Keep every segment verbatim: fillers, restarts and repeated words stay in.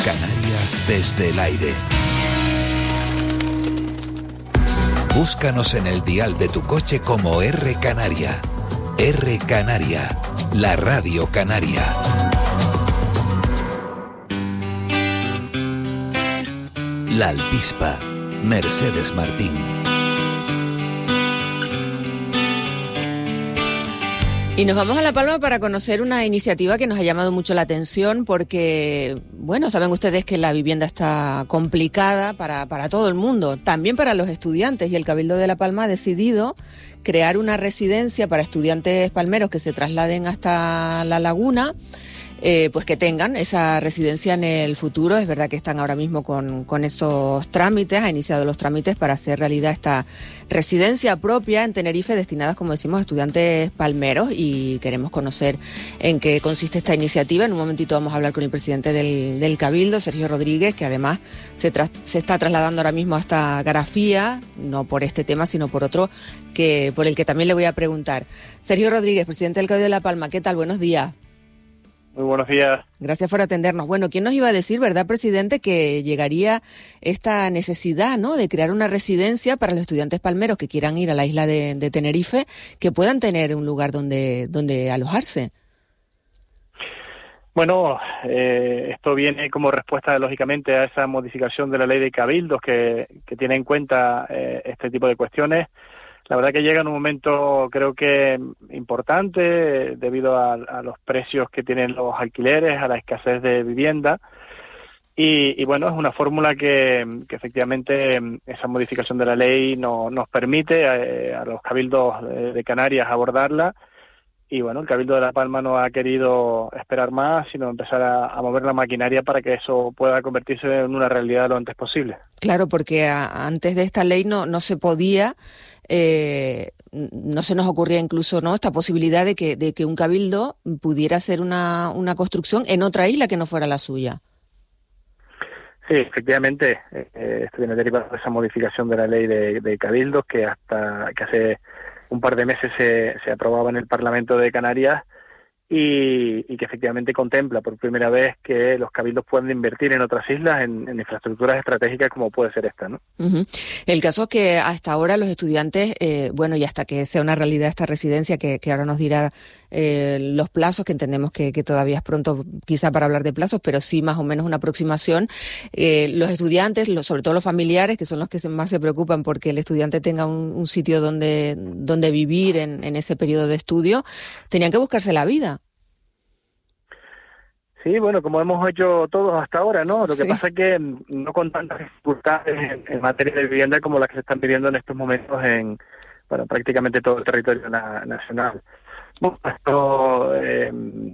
Canarias desde el aire. Búscanos en el dial de tu coche como R Canaria. R Canaria, la radio canaria. La Alpispa, Mercedes Martín. Y nos vamos a La Palma para conocer una iniciativa que nos ha llamado mucho la atención porque, bueno, saben ustedes que la vivienda está complicada para, para todo el mundo, también para los estudiantes, y el Cabildo de La Palma ha decidido crear una residencia para estudiantes palmeros que se trasladen hasta La Laguna, eh, pues que tengan esa residencia en el futuro. Es verdad que están ahora mismo con, con esos trámites, ha iniciado los trámites para hacer realidad esta residencia propia en Tenerife, destinadas, como decimos, a estudiantes palmeros, y queremos conocer en qué consiste esta iniciativa. En un momentito vamos a hablar con el presidente del, del Cabildo, Sergio Rodríguez, que además se, tra- se está trasladando ahora mismo hasta Garafía, no por este tema, sino por otro, que por el que también le voy a preguntar. Sergio Rodríguez, presidente del Cabildo de La Palma, ¿qué tal? Buenos días. Muy buenos días. Gracias por atendernos. Bueno, ¿quién nos iba a decir, verdad, presidente, que llegaría esta necesidad, ¿no?, de crear una residencia para los estudiantes palmeros que quieran ir a la isla de, de Tenerife, que puedan tener un lugar donde, donde alojarse? Bueno, eh, esto viene como respuesta, lógicamente, a esa modificación de la ley de cabildos que, que tiene en cuenta eh, este tipo de cuestiones. La verdad que llega en un momento, creo que importante, debido a, a los precios que tienen los alquileres, a la escasez de vivienda. Y, y bueno, es una fórmula que, que efectivamente esa modificación de la ley no, nos permite a, a los cabildos de, de Canarias abordarla. Y bueno, el Cabildo de La Palma no ha querido esperar más, sino empezar a, a mover la maquinaria para que eso pueda convertirse en una realidad lo antes posible. Claro, porque a, antes de esta ley no, no se podía, eh, no se nos ocurría incluso, ¿no?, esta posibilidad de que, de que un cabildo pudiera hacer una, una construcción en otra isla que no fuera la suya. Sí, efectivamente, eh, esto viene derivado de esa modificación de la ley de, de cabildos que hasta que hace un par de meses se, se aprobaba en el Parlamento de Canarias y, y que efectivamente contempla por primera vez que los cabildos pueden invertir en otras islas en, en infraestructuras estratégicas como puede ser esta, ¿no? Uh-huh. El caso es que hasta ahora los estudiantes, eh, bueno, y hasta que sea una realidad esta residencia, que, que ahora nos dirá eh, los plazos, que entendemos que, que todavía es pronto quizá para hablar de plazos, pero sí más o menos una aproximación. Eh, los estudiantes, los, sobre todo los familiares, que son los que más se preocupan porque el estudiante tenga un, un sitio donde, donde vivir en, en ese periodo de estudio, tenían que buscarse la vida. Sí, bueno, como hemos hecho todos hasta ahora, ¿no? Lo que Sí. pasa es que no con tantas dificultades en, en materia de vivienda como las que se están viviendo en estos momentos en, bueno, prácticamente todo el territorio na- nacional. Bueno, esto, eh,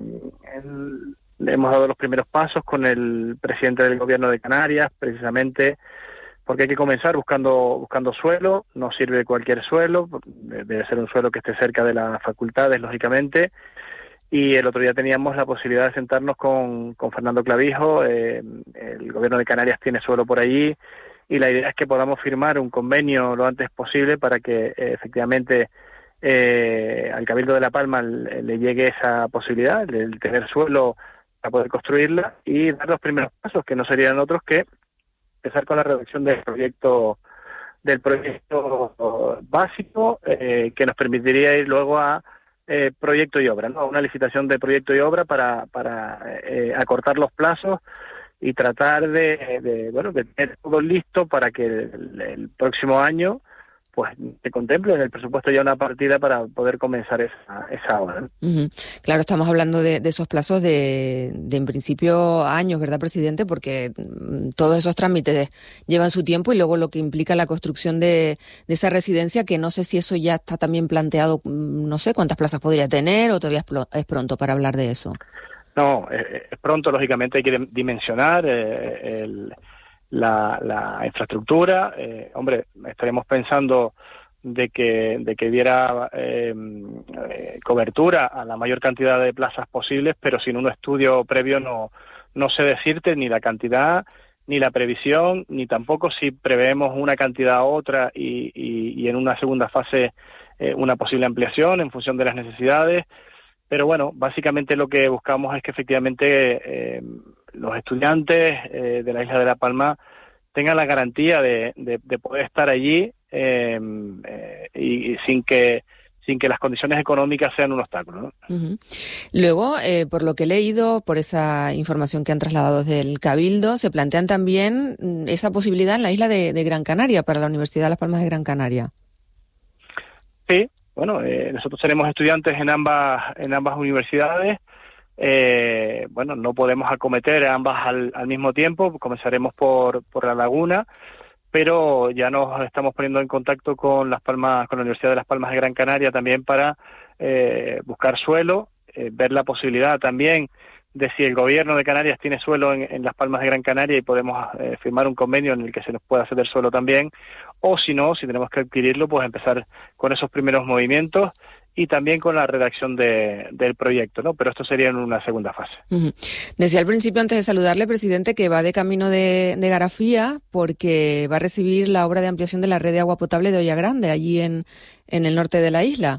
el, hemos dado los primeros pasos con el presidente del Gobierno de Canarias, precisamente porque hay que comenzar buscando buscando suelo. No sirve cualquier suelo, debe ser un suelo que esté cerca de las facultades, lógicamente. Y el otro día teníamos la posibilidad de sentarnos con, con Fernando Clavijo. Eh, el Gobierno de Canarias tiene suelo por allí y la idea es que podamos firmar un convenio lo antes posible para que eh, efectivamente eh, al Cabildo de La Palma le, le llegue esa posibilidad de tener suelo para poder construirla y dar los primeros pasos, que no serían otros que empezar con la redacción del proyecto del proyecto básico eh, que nos permitiría ir luego a Eh, proyecto y obra, ¿no? Una licitación de proyecto y obra para para eh, acortar los plazos y tratar de, de bueno de tener todo listo para que el, el próximo año pues se contemple en el presupuesto ya una partida para poder comenzar esa, esa obra, ¿no? Uh-huh. Claro, estamos hablando de, de esos plazos de, de, en principio, años, ¿verdad, presidente? Porque mm, todos esos trámites llevan su tiempo y luego lo que implica la construcción de, de esa residencia, que no sé si eso ya está también planteado, no sé cuántas plazas podría tener o todavía es, pl- es pronto para hablar de eso. No, es, es pronto, lógicamente hay que dimensionar eh, el... La, la infraestructura. Eh, hombre, estaremos pensando de que de que diera eh, eh, cobertura a la mayor cantidad de plazas posibles, pero sin un estudio previo no no sé decirte ni la cantidad, ni la previsión, ni tampoco si preveemos una cantidad u otra y, y, y en una segunda fase eh, una posible ampliación en función de las necesidades. Pero bueno, básicamente lo que buscamos es que efectivamente eh, los estudiantes eh, de la isla de La Palma tengan la garantía de, de, de poder estar allí eh, eh, y, y sin que sin que las condiciones económicas sean un obstáculo, ¿no? Uh-huh. Luego, eh, por lo que he leído, por esa información que han trasladado desde el Cabildo, se plantean también esa posibilidad en la isla de, de Gran Canaria, para la Universidad de Las Palmas de Gran Canaria. Sí, bueno, eh, nosotros tenemos estudiantes en ambas en ambas universidades. Eh, bueno, no podemos acometer ambas al, al mismo tiempo, comenzaremos por, por La Laguna, pero ya nos estamos poniendo en contacto con Las Palmas, con la Universidad de Las Palmas de Gran Canaria también para eh, buscar suelo, eh, ver la posibilidad también de si el gobierno de Canarias tiene suelo en, en Las Palmas de Gran Canaria y podemos eh, firmar un convenio en el que se nos pueda ceder suelo también, o si no, si tenemos que adquirirlo, pues empezar con esos primeros movimientos y también con la redacción de, del proyecto, ¿no? Pero esto sería en una segunda fase. Uh-huh. Decía al principio, antes de saludarle, presidente, que va de camino de, de Garafía porque va a recibir la obra de ampliación de la red de agua potable de Olla Grande, allí en, en el norte de la isla.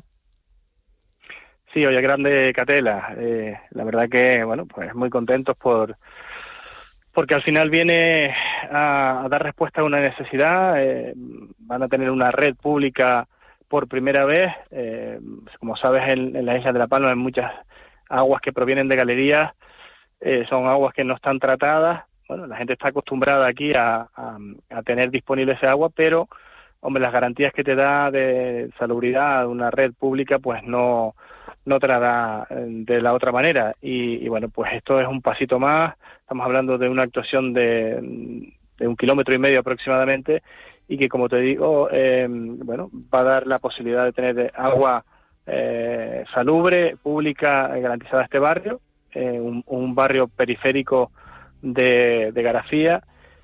Sí, Olla Grande, Catela. Eh, la verdad que, bueno, pues muy contentos por porque al final viene a, a dar respuesta a una necesidad. Eh, van a tener una red pública por primera vez. Eh, como sabes, en, en la isla de La Palma hay muchas aguas que provienen de galerías, eh, son aguas que no están tratadas. Bueno, la gente está acostumbrada aquí a, a, a tener disponible ese agua, pero, hombre, las garantías que te da de salubridad una red pública, pues no, no te la da de la otra manera. Y, y bueno, pues esto es un pasito más. Estamos hablando de una actuación de, de un kilómetro y medio aproximadamente, y que, como te digo, eh, bueno, va a dar la posibilidad de tener agua eh, salubre, pública, garantizada a este barrio, eh, un, un barrio periférico de, de Garafía,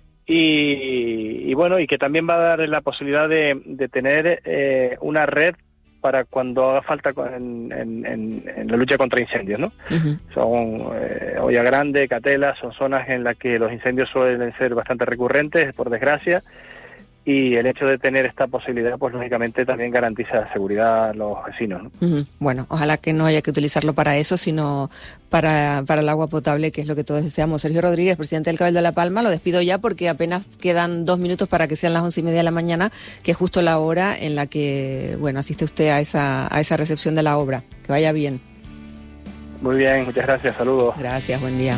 y, y bueno, y que también va a dar la posibilidad de, de tener eh, una red para cuando haga falta en, en, en, en la lucha contra incendios, ¿no? Uh-huh. Son eh, Olla Grande, Catela, son zonas en las que los incendios suelen ser bastante recurrentes, por desgracia, y el hecho de tener esta posibilidad, pues lógicamente también garantiza la seguridad a los vecinos, ¿no? Uh-huh. Bueno, ojalá que no haya que utilizarlo para eso, sino para, para el agua potable, que es lo que todos deseamos. Sergio Rodríguez, presidente del Cabildo de La Palma, lo despido ya porque apenas quedan dos minutos para que sean las once y media de la mañana, que es justo la hora en la que, bueno, asiste usted a esa, a esa recepción de la obra. Que vaya bien. Muy bien, muchas gracias, saludos. Gracias, buen día.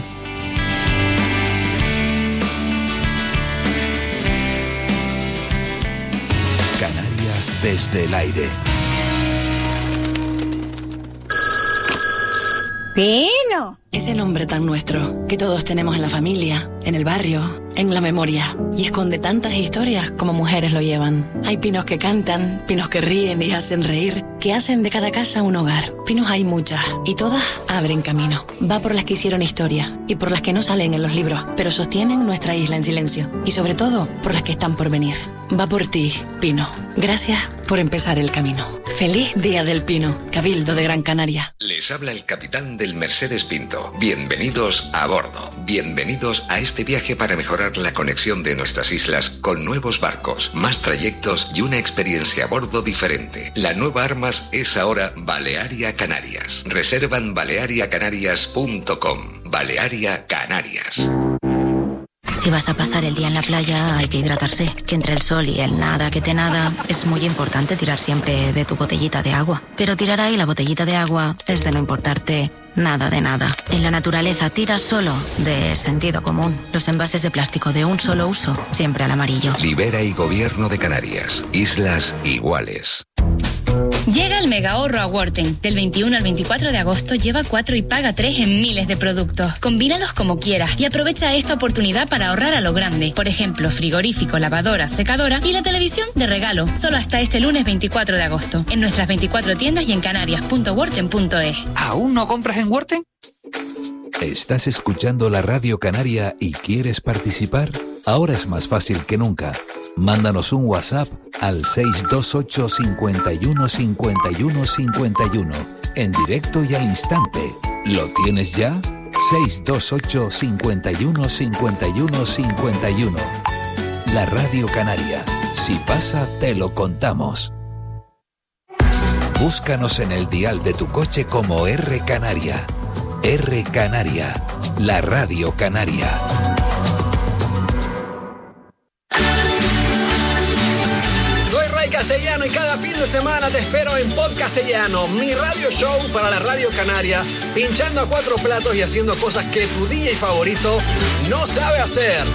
Canarias desde el aire. ¡Pino! Ese nombre tan nuestro, que todos tenemos en la familia, en el barrio, en la memoria, y esconde tantas historias como mujeres lo llevan. Hay pinos que cantan, pinos que ríen y hacen reír, que hacen de cada casa un hogar. Pinos hay muchas, y todas abren camino. Va por las que hicieron historia, y por las que no salen en los libros, pero sostienen nuestra isla en silencio, y sobre todo, por las que están por venir. Va por ti, Pino. Gracias por empezar el camino. Feliz Día del Pino, Cabildo de Gran Canaria. Les habla el capitán del Mercedes Pinto. Bienvenidos a bordo. Bienvenidos a este viaje para mejorar la conexión de nuestras islas con nuevos barcos, más trayectos y una experiencia a bordo diferente. La nueva Armas es ahora Balearia Canarias. Reservan balearia canarias punto com. Balearia Canarias. Si vas a pasar el día en la playa, hay que hidratarse. Que entre el sol y el nada que te nada, es muy importante tirar siempre de tu botellita de agua. Pero tirar ahí la botellita de agua es de no importarte nada de nada. En la naturaleza tira solo de sentido común. Los envases de plástico de un solo uso, siempre al amarillo. Libera y Gobierno de Canarias. Islas iguales. Llega el mega ahorro a Worten. Del veintiuno al veinticuatro de agosto lleva cuatro y paga tres en miles de productos. Combínalos como quieras y aprovecha esta oportunidad para ahorrar a lo grande. Por ejemplo, frigorífico, lavadora, secadora y la televisión de regalo. Solo hasta este lunes veinticuatro de agosto. En nuestras veinticuatro tiendas y en canarias punto worten punto es. ¿Aún no compras en Worten? ¿Estás escuchando la Radio Canaria y quieres participar? Ahora es más fácil que nunca. Mándanos un WhatsApp al seis dos ocho, cinco uno, cinco uno, cinco uno, en directo y al instante. ¿Lo tienes ya? seis dos ocho, cinco uno, cinco uno, cinco uno. La Radio Canaria. Si pasa, te lo contamos. Búscanos en el dial de tu coche como R Canaria. R Canaria, la Radio Canaria. Soy Ray Castellano y cada fin de semana te espero en Podcastellano, mi radio show para la Radio Canaria, pinchando a cuatro platos y haciendo cosas que tu D J favorito no sabe hacer.